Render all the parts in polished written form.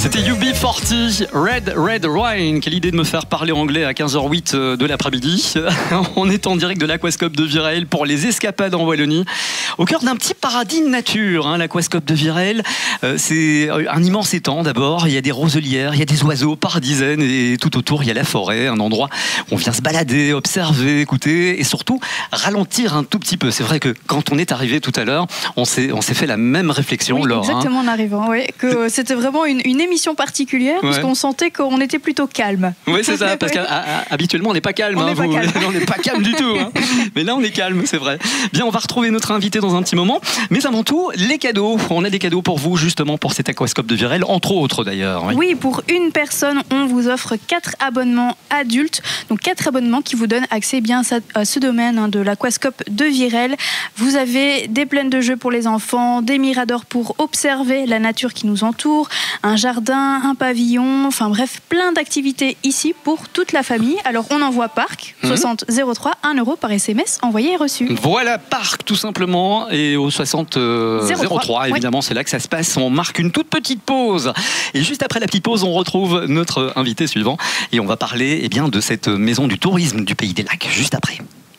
C'était UB40, Red Wine. Quelle idée de me faire parler anglais à 15h08 de l'après-midi. On est en direct de l'Aquascope de Virel pour les escapades en Wallonie. Au cœur d'un petit paradis de nature, l'Aquascope de Virel. C'est un immense étang d'abord. Il y a des roselières, il y a des oiseaux par dizaines et tout autour il y a la forêt, un endroit où on vient se balader, observer, écouter et surtout ralentir un tout petit peu. C'est vrai que quand on est arrivé tout à l'heure, on s'est fait la même réflexion, oui, Laure. Exactement en arrivant, oui. Que c'était vraiment une émission particulière parce qu'on sentait qu'on était plutôt calme. Oui, c'est ça, parce qu'habituellement on n'est pas calme. On n'est pas calme du tout. Mais là on est calme, c'est vrai. Bien, on va retrouver notre invité dans un petit moment. Mais avant tout, les cadeaux. On a des cadeaux pour vous justement pour cet Aquascope de Virel, entre autres d'ailleurs. Oui, pour une personne, on vous offre 4 abonnements adultes. Donc 4 abonnements qui vous donnent accès bien à ce domaine de l'Aquascope de Virel. Vous avez des plaines de jeux pour les enfants, des miradors pour observer la nature qui nous entoure, un jardin, un pavillon, enfin bref, plein d'activités ici pour toute la famille. Alors on envoie Parc, 60 03, 1 € par SMS envoyé et reçu. Voilà, Parc tout simplement, et au 60 03, évidemment, oui. C'est là que ça se passe. On marque une toute petite pause. Et juste après la petite pause, on retrouve notre invité suivant et on va parler de cette maison du tourisme du Pays des Lacs, juste après.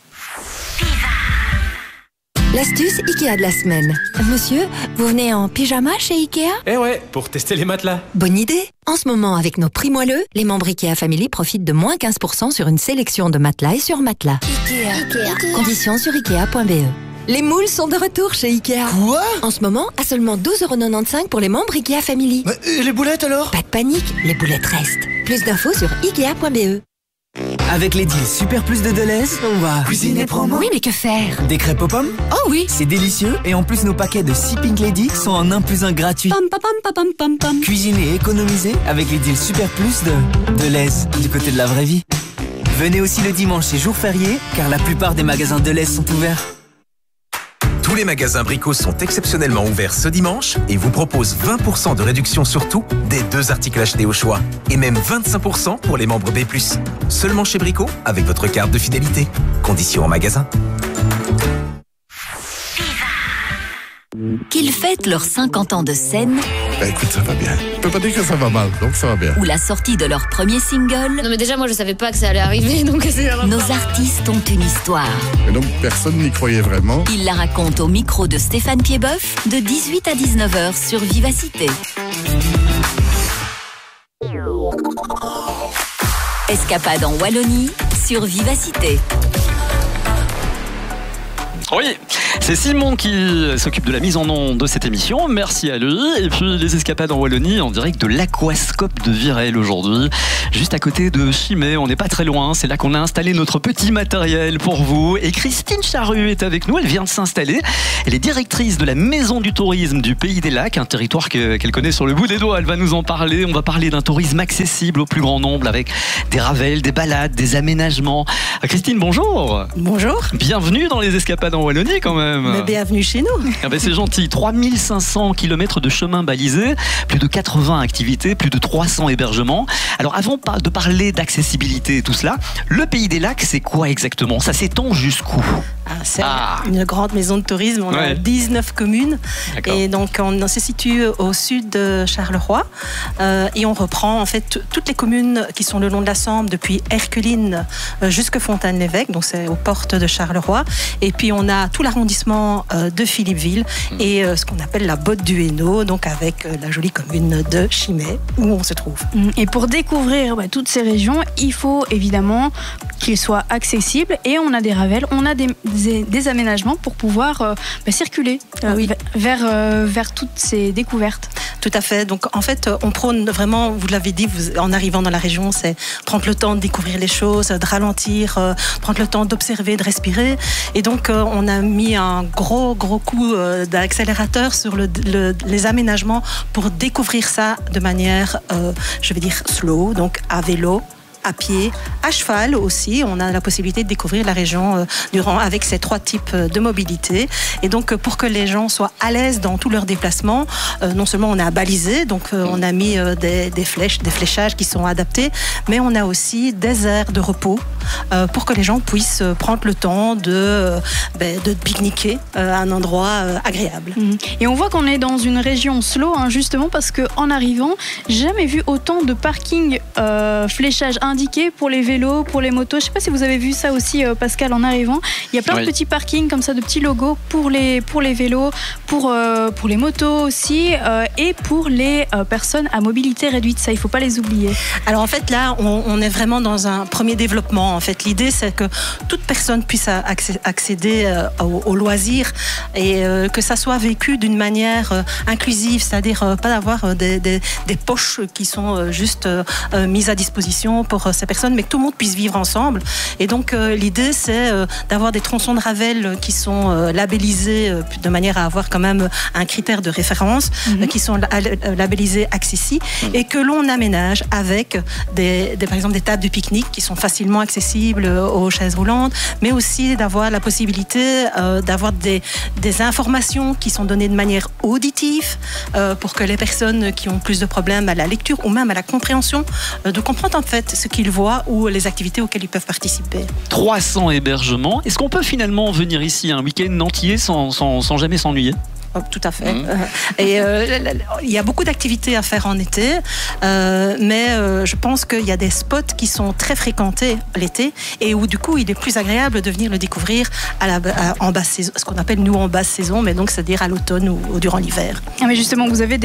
L'astuce Ikea de la semaine. Monsieur, vous venez en pyjama chez Ikea ? Eh ouais, pour tester les matelas. Bonne idée. En ce moment, avec nos prix moelleux, les membres Ikea Family profitent de moins 15% sur une sélection de matelas et sur matelas. Ikea. Conditions sur Ikea.be. Les moules sont de retour chez Ikea. Quoi ? En ce moment, à seulement 12,95 € pour les membres Ikea Family. Et les boulettes alors ? Pas de panique, les boulettes restent. Plus d'infos sur Ikea.be. Avec les deals Super Plus de Deleuze, on va cuisiner promo. Oui, mais que faire ? Des crêpes aux pommes ? Oh oui. C'est délicieux et en plus nos paquets de 6 Pink Lady sont en 1 + 1 gratuit. Cuisiner et économiser avec les deals Super Plus de Deleuze, du côté de la vraie vie. Venez aussi le dimanche et jour férié, car la plupart des magasins Deleuze sont ouverts. Tous les magasins Brico sont exceptionnellement ouverts ce dimanche et vous proposent 20% de réduction sur tout des 2 articles achetés au choix. Et même 25% pour les membres B+. Seulement chez Brico avec votre carte de fidélité. Conditions en magasin. Qu'ils fêtent leurs 50 ans de scène. Écoute, ça va bien. Je peux pas dire que ça va mal, donc ça va bien. Ou la sortie de leur premier single. Non mais déjà moi je savais pas que ça allait arriver, donc nos artistes ont une histoire. Et donc personne n'y croyait vraiment. Ils la racontent au micro de Stéphane Piedboeuf de 18 à 19h sur Vivacité. Escapade en Wallonie sur Vivacité. Oui, c'est Simon qui s'occupe de la mise en onde de cette émission. Merci à lui. Et puis les escapades en Wallonie en direct de l'Aquascope de Virel aujourd'hui, juste à côté de Chimay. On n'est pas très loin. C'est là qu'on a installé notre petit matériel pour vous. Et Christine Charru est avec nous. Elle vient de s'installer. Elle est directrice de la Maison du Tourisme du Pays des Lacs, un territoire qu'elle connaît sur le bout des doigts. Elle va nous en parler. On va parler d'un tourisme accessible au plus grand nombre avec des ravels, des balades, des aménagements. Christine, bonjour. Bonjour. Bienvenue dans les escapades en Wallonie quand même. Mais bienvenue chez nous. Ah ben c'est gentil. 3500 km de chemin balisés, plus de 80 activités, plus de 300 hébergements. Alors avant de parler d'accessibilité et tout cela, le Pays des Lacs, c'est quoi exactement ? Ça s'étend jusqu'où ? C'est une grande maison de tourisme. On a 19 communes. D'accord. Et donc on se situe au sud de Charleroi. Et on reprend en fait toutes les communes qui sont le long de la Sambre, depuis Erqueline jusqu'à Fontaine-l'Évêque. Donc c'est aux portes de Charleroi. Et puis on a tout l'arrondissement de Philippeville et ce qu'on appelle la Botte du Hainaut, donc avec la jolie commune de Chimay où on se trouve. Et pour découvrir toutes ces régions, il faut évidemment qu'ils soient accessibles et on a des ravels, on a des aménagements pour pouvoir circuler vers toutes ces découvertes. Tout à fait. Donc en fait, on prône vraiment, vous l'avez dit, en arrivant dans la région, c'est prendre le temps de découvrir les choses, de ralentir, prendre le temps d'observer, de respirer. Et donc on a mis un gros coup d'accélérateur sur les aménagements pour découvrir ça de manière, je vais dire, slow, donc à vélo, à pied, à cheval aussi. On a la possibilité de découvrir la région avec ces 3 types de mobilité. Et donc, pour que les gens soient à l'aise dans tous leurs déplacements, non seulement on a balisé, donc on a mis des flèches, des fléchages qui sont adaptés, mais on a aussi des aires de repos pour que les gens puissent prendre le temps de pique-niquer à un endroit agréable. Et on voit qu'on est dans une région slow, justement parce qu'en arrivant, j'ai jamais vu autant de parking fléchage indiqué pour les vélos, pour les motos. Je ne sais pas si vous avez vu ça aussi, Pascal, en arrivant. Il y a plein de petits parkings comme ça, de petits logos pour les vélos, pour les motos aussi, et pour les personnes à mobilité réduite. Ça, il ne faut pas les oublier. Alors en fait, là, on est vraiment dans un premier développement. En fait, l'idée, c'est que toute personne puisse accéder aux loisirs et que ça soit vécu d'une manière inclusive, c'est-à-dire pas d'avoir des poches qui sont juste mises à disposition pour ces personnes, mais que tout le monde puisse vivre ensemble. Et donc, l'idée, c'est d'avoir des tronçons de Ravel qui sont labellisés de manière à avoir quand même un critère de référence, qui sont labellisés accessibles, et que l'on aménage avec par exemple des tables de pique-nique qui sont facilement accessibles aux chaises roulantes, mais aussi d'avoir la possibilité d'avoir des informations qui sont données de manière auditive pour que les personnes qui ont plus de problèmes à la lecture ou même à la compréhension, de comprendre en fait ce qu'ils voient ou les activités auxquelles ils peuvent participer. 300 hébergements. Est-ce qu'on peut finalement venir ici un week-end entier sans jamais s'ennuyer ? Tout à fait. Et il y a beaucoup d'activités à faire en été, mais je pense qu'il y a des spots qui sont très fréquentés l'été et où du coup il est plus agréable de venir le découvrir en basse saison, ce qu'on appelle nous en basse saison, mais donc c'est-à-dire à l'automne ou durant l'hiver. Mais justement, vous avez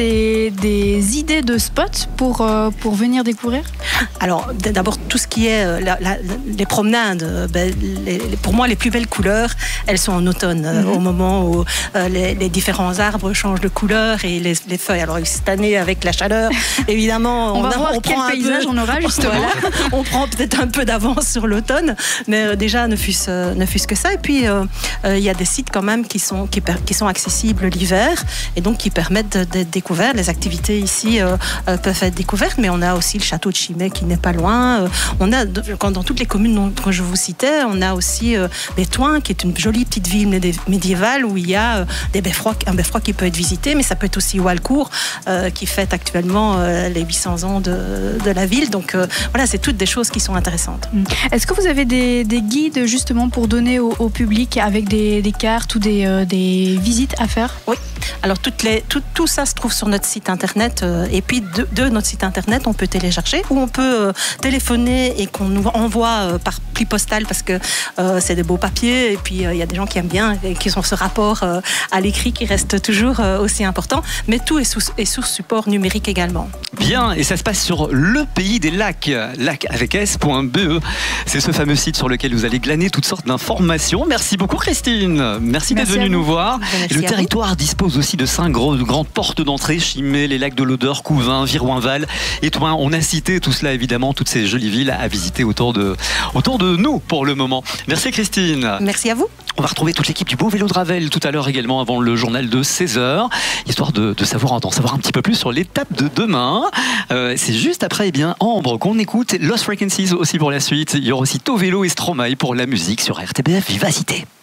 des idées de spots pour venir découvrir ? Alors d'abord tout ce qui est les promenades, pour moi les plus belles couleurs, elles sont en automne, au moment où les différents arbres changent de couleur et les feuilles. Alors cette année avec la chaleur, évidemment, on va voir quel paysage on aura justement. Voilà, on prend peut-être un peu d'avance sur l'automne, mais déjà ne fût-ce que ça. Et puis il y a des sites quand même qui sont accessibles l'hiver et donc qui permettent d'être découverts. Les activités ici peuvent être découvertes, mais on a aussi le château de Chimay qui n'est pas loin. On a dans toutes les communes que je vous citais, on a aussi Bétouin qui est une jolie petite ville médiévale où il y a des beffrois un beffroi qui peut être visité, mais ça peut être aussi Walcourt qui fête actuellement les 800 ans de la ville. Donc voilà, c'est toutes des choses qui sont intéressantes. Est-ce que vous avez des guides justement pour donner au public avec des cartes ou des visites à faire ? Oui. Alors tout ça se trouve sur notre site internet et puis de notre site internet on peut télécharger ou on peut téléphoner et qu'on nous envoie par pli postal parce que c'est des beaux papiers et puis il y a des gens qui aiment bien et qui ont ce rapport à l'écrit qui reste toujours aussi important, mais tout est sous support numérique également. Bien, et ça se passe sur le pays des lacs, lac avec s.be. C'est ce fameux site sur lequel vous allez glaner toutes sortes d'informations. Merci beaucoup Christine, merci d'être venue nous voir. Et le territoire dispose aussi de 5 grandes portes d'entrée, Chimay, les lacs de l'Odeur, Couvain, Viroinval, Étoin. On a cité tout cela évidemment, toutes ces jolies villes à visiter autour de nous pour le moment. Merci Christine. Merci à vous. On va retrouver toute l'équipe du Beau Vélo de Ravel tout à l'heure également avant le journal de 16h, histoire d'en savoir un petit peu plus sur l'étape de demain. C'est juste après Ambre qu'on écoute, Lost Frequencies aussi pour la suite. Il y aura aussi Taux Vélo et Stromae pour la musique sur RTBF Vivacité.